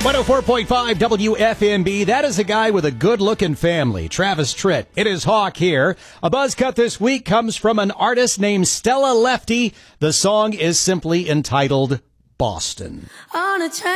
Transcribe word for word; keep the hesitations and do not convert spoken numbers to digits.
one oh four point five W F M B. That is a guy with a good-looking family, Travis Tritt. It is Hawk here. A buzz cut this week comes from an artist named Stella Lefty. The song is simply entitled Boston. On a train.